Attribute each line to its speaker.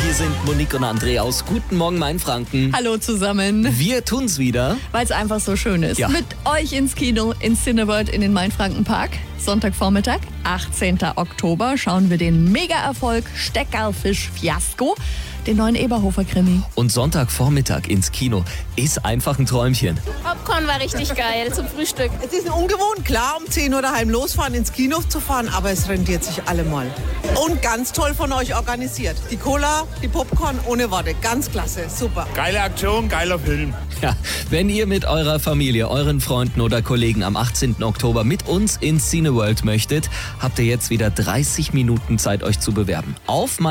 Speaker 1: Hier sind Monique und André aus Guten Morgen Mainfranken.
Speaker 2: Hallo zusammen.
Speaker 1: Wir tun's wieder.
Speaker 2: Weil es einfach so schön ist.
Speaker 1: Ja.
Speaker 2: Mit euch ins Kino, ins Cineworld in den Mainfrankenpark. Sonntagvormittag, 18. Oktober, schauen wir den Mega-Erfolg Steckerlfisch-Fiasko, den neuen Eberhofer-Krimi.
Speaker 1: Und Sonntagvormittag ins Kino ist einfach ein Träumchen.
Speaker 3: Popcorn war richtig geil zum Frühstück.
Speaker 4: Es ist ungewohnt, klar, um 10 Uhr daheim losfahren, ins Kino zu fahren, aber es rentiert sich allemal. Und ganz toll von euch organisiert. Die Cola, die Popcorn ohne Worte, ganz klasse, super.
Speaker 5: Geile Aktion, geiler Film.
Speaker 1: Ja, wenn ihr mit eurer Familie, euren Freunden oder Kollegen am 18. Oktober mit uns ins Cineworld möchtet, habt ihr jetzt wieder 30 Minuten Zeit, euch zu bewerben. Auf